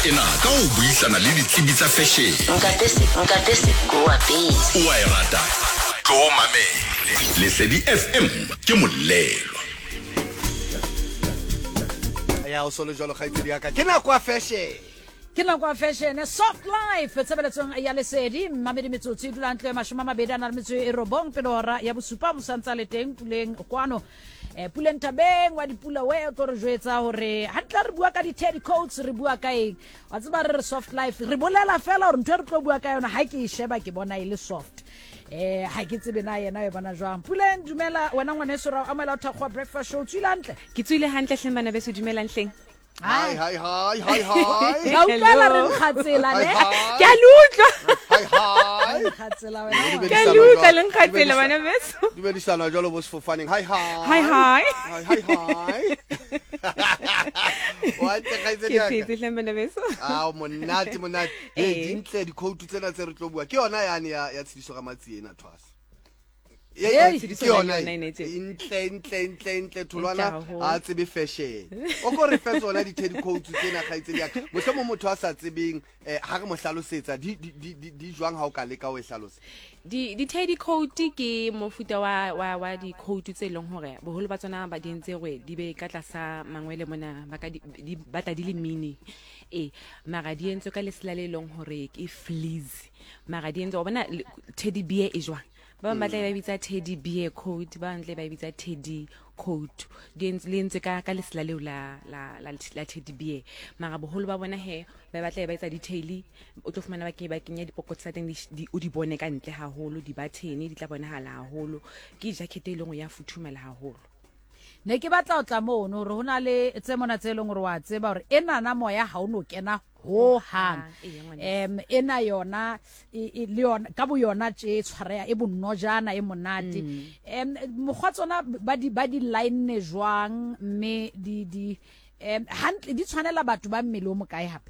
ena ka o buisana le ditsebi tsa fashion. Nkate Sipho wa base. O a e rata tlo mamele Lesedi FM ke molelo. Ya o solo jalo ga itse ka ke na kwa fashion. Ke na kwa fashion soft life tsebeletsong ya Lesedi mamedi metsotso dulantle mashoma mabedi na metso e robong pedora ya bosupa bosantsa le teng puleng kwano puleng tabeng wa dipula we go re jwetsa hore ha tla re bua ka di Teddy Coats re bua ka eng wa tseba re soft life re bolela fela hore ntwe re tlo bua ka yona ha ke sheba ke bona ile soft ha ke tsebe na yena e bona jwang puleng dumela wena ngwane sora amela thakgwa breakfast show tswilantle ke tswile hantle hle bana beso dumela ntleng Hi. ga utlwela re nkgatsela ne ke a lutlwa Hi. nkgatsela wena ke a lutlwa le nkgatsela bana beso Dumedisana jalo bo sefofaneng. Hi. hi Wa tla ga itse ke ya. phetse hle bana beso Monate. Dintle di code tsena tse re tlo bua. Ke yona yani ya tshidiso ga matsi ena thwasa. Tshidiso Ke yona yona ene tse. intle tholwana a tsebe fashion o go re fa tsona di Teddy Coats tsena ga itse ya mohlemo motho a sa tsebeng ha re mo hlalosetsa di jwang ha o ka leka o e hlalosa di Teddy Coat ke mofuta wa di coat tse leng hore boholo ba tsona ba dintse hore di be ka tlasa mangwele mona ba ka di batla di le mini mara di entse ka lesela le leng hore ke fleece mara di entse o bona teddy bear e jwang ba batla ba bitsa teddy bear coat ba ntle ba bitsa Teddy Coat di entse ka lesela leo la teddy bear mara boholo ba bona he ba batla ba etsa detail o tlo fumana ba kenya dipokotso tsa teng o di bone ka ntle haholo di button di tla bonahala haholo ke jacket e lengwe ya futhumela haholo ne ke batla o tla mono hore hona le tse mona tse leng hore wa tseba hore ena na moya ha o no kena ho hang ena yona le yona ka bo yona tse tshwarea e bonnojana e monate mogwa tsona ba di line ne jwang me di hantle di tshwanela batho ba mmele o mokae hape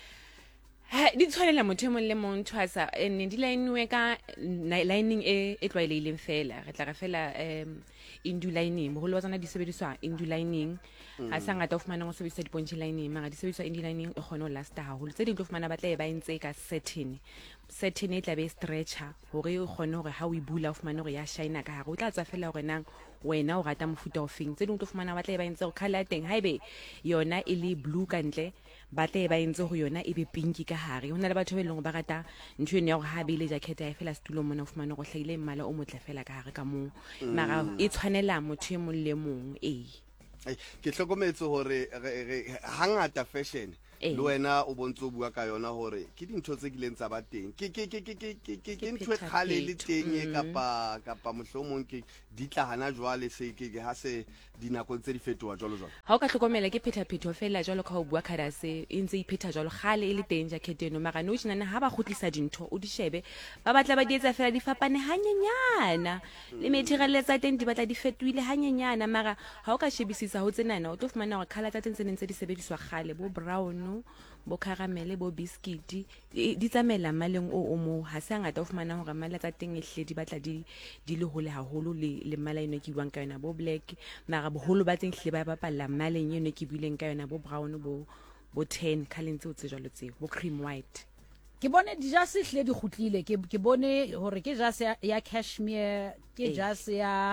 di tshwanela motho mong le mong thwasa ne di linewe ka lining e tlwaelehileng fela re tla ga fela indu lining boholo ba tsona di sebediswa indu lining ha sa ngata o fumana go sebedisa dipontshi lining mara di sebediswa indu lining e kgone ho lasta haholo tse ding tlo fumana ba tla e ba entse ka satin e tla be stretcher hore o kgone hore ha o e bula o fumana hore ya shine ka hare o tla tswa fela hore nang wena o rata mofuta o feng tse ding tlo fumana ba tla e ba entse go color teng haibe yona e le blue ka ntle ba tla e ba entse go yona e be pinki ka hare hona le batho ba leng ba rata ntho ene ya go ha bele jacket ya fela setulong mona o fumana go hlaile mmala o motle fela ka hare ka moo mara e tshwanela motho e mong le mong ke hlokometse hore hangata fashion le wena o bontse o bua ka yona hore ke dintho tse kileng tsa ba teng ke ntho e khale le teng kapa mohlomong ke di tla hana jwale se ke ha se dinako tse di fetoha jalo ha o ka hlokomela ke phethaphetho fela jalo ka o bua kharase e ntse ipheta jalo khale e le teng jacket eno mara no tshina ha ba khutlisa dintho o di shebe ba batla ba di etsa fela di fapane hanyenyana le material tsa teng di batla di fetoile hanyenyana mara ha o ka shebisisa ho tsenana o tlo fumana hore color tsa teng tse ntse di sebediswa khale bo brown bo caramel bo biscuit di tsamela maleng o mo ha se ngata o fumana hore mala tsa teng ehle di batla di le hole haholo le mala eno ke buang ka yona bo black mara boholo ba teng hle ba bapalla maleng eno ke buileng ka yona bo brown bo tan colors tse o tse jalo tse bo cream white ke bone di jase hle di khutlile ke bone hore ke jase ya cashmere ke jase ya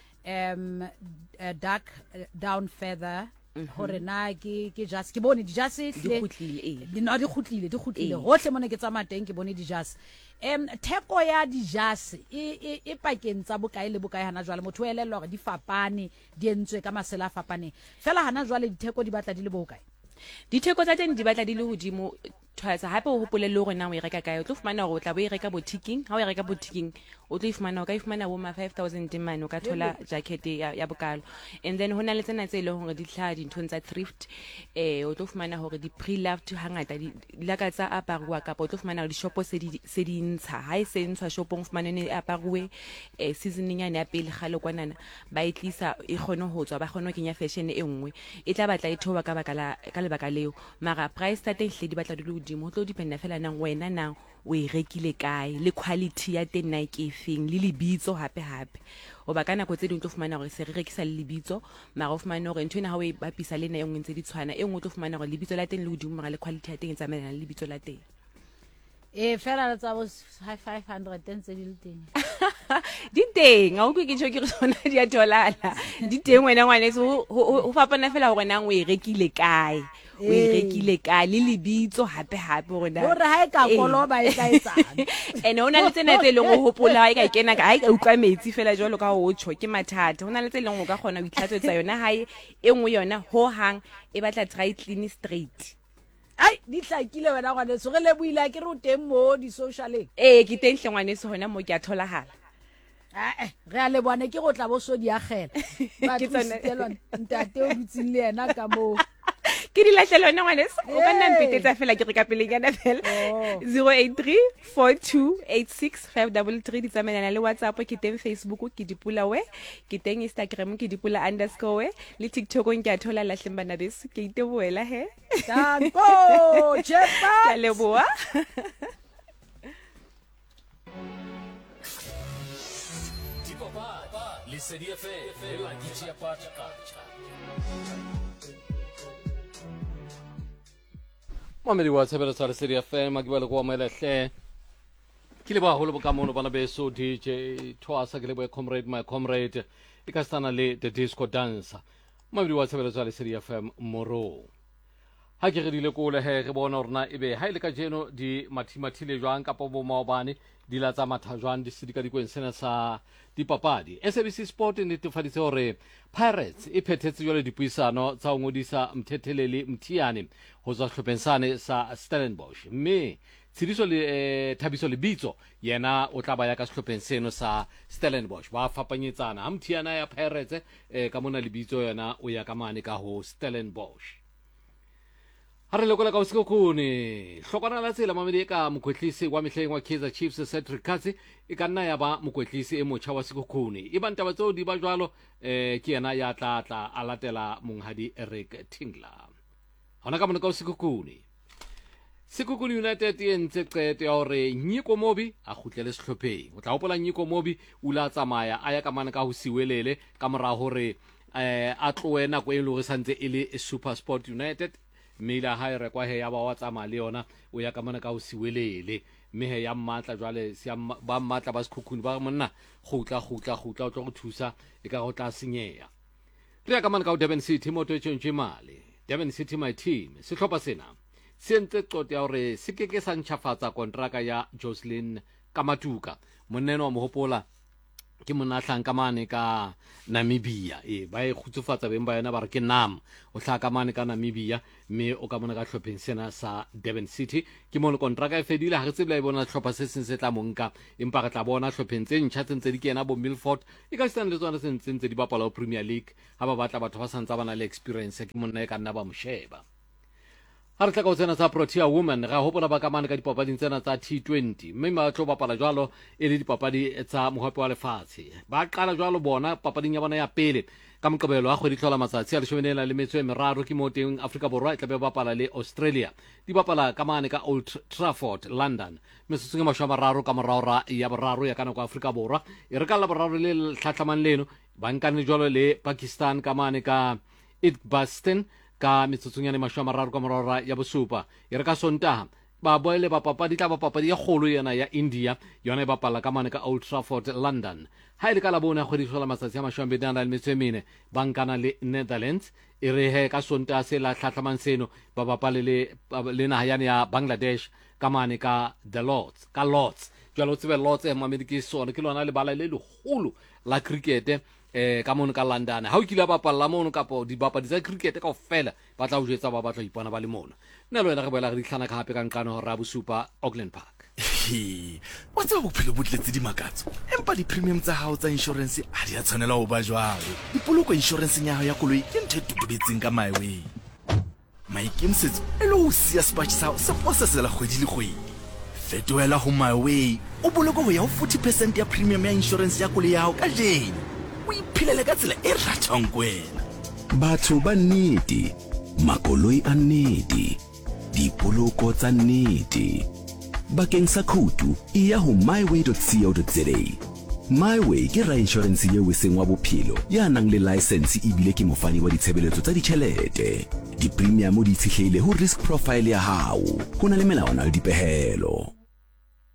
dark down feather hore na ke jase ke bone di jase hle di khutlile hohle mona ke tsamaya teng ke bone di jase theko ya di jase e pakeng tsa bokae le bokae hana jwale motho o elellwa hore di fapane di entswe ka masela a fapane fela hana jwale ditheko di batla di le bokae ditheko tsa teng di batla di le hodimo thwasa hape o hopole le hore na o e reka kae o tlo fumana hore o tla bo e reka boutiquing ha o e reka boutiquing o tlo ifumana o ka ifumana bo ma 5000 man o ka thola jacket ya bokalo and then hona le tsena tse leng hore di tlha dinthong tsa thrift o tlo fumana hore di pre-loved hangata di laka tsa aparwa kapa o tlo fumana hore di shopo se di ntsha ha e se ntsha shopong fumana ne aparwe seasoning ya ne ya pele gale kwanana ba itlisa e kgone ho tswa ba kgone ho kenya fashion e nngwe e tla batla e thoba ka lebaka leo mara price tsa teng hle di batla di godimo, ho tlo dependa fela nang wena nang o e rekile kae le quality ya teng na ke efeng le lebitso hape o ba kana go tse ding tlo fumana gore se re rekisa le lebitso mara o fumana gore ntwe na ha o e bapisa le na engwe ntse di tshwana engwe tlo fumana gore lebitso la teng le godimo mara le quality ya teng e tsamaelana le lebitso la teng fela la tsa bo 500 tse di le teng di teng a o ke tšho ke re sona di a tholala di teng wena ngwaneso o fapana fela gore nang o e rekile kae o e rekile kae le lebitso hape gore na gore ha e ka koloba e ka etsang ene ona le tsena tse leng go hopola ha e ka kena ka ha e ka utlwa metsi fela jalo ka o tsho ke mathata ona le tse leng go ka gona o itlhatsetsa yona hae engwe yona ho hang e batla dry clean straight ai di tlakile wena gwane so re le buila ke re o teng mo di socialeng ke teng hlengwane se hona mo ke a tholahala re a le bone ke go tla bo so di agela ba tsitelwa ntate o butsing le yena ka mo ke di latlhela wena ngwaneso o ka nna mpetetsa fela ke re ka pelenyana fela 083 4286 533 di tsamaelana le WhatsApp ke teng Facebook ke dipula we ke teng Instagram ke dipula _ le TikTok ke a thola lahleng bana beso ke iteboela he tanko chepa ka leboa Lesedi FM la DJ Pacha Mamedi wa tsebela sa Lesedi FM ke bale go amelehle ke le ba holo ka mono bana beso DJ Twasa ke le boy comrade my comrade e ka stana le the disco dancer Mamedi wa tsebela sa Lesedi FM moro ha ke re dile ko le he re bona rena ebe ha ile ka jeno di mathimathile jwang ka po bo maobane di la tsa mathajwan di sidika di kwensena sa dipapadi SABC Sport ne tefaditse hore Pirates e phethetse jole dipuisano tsa ngodisa mthetheleli mthiane ho tswa hlopensane sa Stellenbosch mme tsidiso le thabiso le bitso yena o tla ba ya ka hlopenseno sa Stellenbosch ba fapanyetsana ha mthiana ya Pirates ka mona le bitso yena o ya ka mane ka ho Stellenbosch ha re lekola ka usikokuni hlokwana la tsela mamedi ka mokwetlisi wa mehleng wa Kaizer Chiefs Cedric Katsi e ka nna ya ba mokwetlisi e motjha wa sikokuni e bantaba tseo di ba jwalo ke yena ya tla a latela monghadi Eric Tingler hona ka mona ka usikokuni Sikokuni United e ntse qeto ya hore Nyiko Mobi a kgutlele sehlopheng o tla hopola Nyiko Mobi o la tsamaya a ya ka mana ka ho siwelele ka mora hore a tloe nako e le santse e le Super Sport United mila ha re kwa he ya ba wa tsamaya le yona o ya ka mana ka ho siwelele mme he ya mmatla jwale ba mmatla ba Sikokuni ba monna gutla o tlo go thusa e ka go tla senyeya re ya ka mana ka Durban City moto tshentse male Durban City my team se tlhopa sena se ntse qote ya hore se keke sa ntšhafatsa kontraka ya Jocelyn Kamatuka monneno wa mohopola ke monna hlanka mane ka Namibia ba e khutsofatsa beng ba yena ba re ke nam o hlaka mane ka Namibia mme o ka mona ka hlopheng sena sa Durban City ke mo le kontraka e fedile ha re tsebela e bona hlopha se seng se tla monka empa re tla bona hlopheng tse ntšha tse di kena bo Milford e ka stana le tsona se ntse di bapala o Premier League ha ba batla batho ba santsa bana le experience ke monna e ka nna ba mosheba ha re tla ka o tsena tsa Protea Women ga hopola ba ka mane ka dipapading tsena tsa T20 mme ba tlo bapala jwalo e le dipapadi tsa mohope wa lefatshe ba qala jwalo bona papading ya bona ya pele ka moqebelo a kgwedi tlhola matsatsi a 13 ke mo teng Afrika Borwa e tla be bapala le Australia di bapala ka mane ka Old Trafford London metsotso e 30 ka morao ya boraro ya kana kwa Afrika Borwa e re ka la boraro le tlhatlhamang leno ba nkane jwalo le Pakistan ka mane ka Edgbaston ka metsotsonyane 30 ka morara ya bosupa e re ka Sontaha ba boele ba papadi tla ba papadi ya kgolo yana ya India yona e bapala ka mane ka Old Trafford London ha ile ka la bona kgwedi hlola matsatsi a 24 ba nkana le Netherlands e re he ka Sontaha se la tlhatlhamang seno ba bapale le naha ya Bangladesh ka mane ka the Lords jwalo tsebe Lords mamedi ke sona ke lona le bala le leholo la cricket ka mono ka London ha o kile ba palla mono kapo di bapadi tsa cricket ka ofela ba tla o jetsa ba batla ipona ba le mono nna le wena re boela re ditlhana ka hape ka nkano ra bosupa Auckland Park wa tseba bophelo bo tletse di makatso empa di premium tsa hao tsa insurance a di a tshwanela ho ba jwalo dipoloko insurance ya hao ya koloi ke ntho e tutubetseng ka my way maikemisetso e le ho sia sepatch sa hao se posesela kgwedi le kgwedi fetoela ho my way o boloko ho ya ho 40% ya premium ya insurance ya koloi ya hao ka jeno o iphilele ka tsela e ratang kwena batho ba nnete makoloi a nnete dipoloko tsa nnete. Bakeng sa khoutu e ya ho myway.co.za. MyWay ke ra insurance ye weseng wa bophelo ya nang le license ebile ke mofani wa ditshebeletso tsa ditjhelete. Di premium di tshehlile ho risk profile ya hao. Ho na le melawana le dipehelo.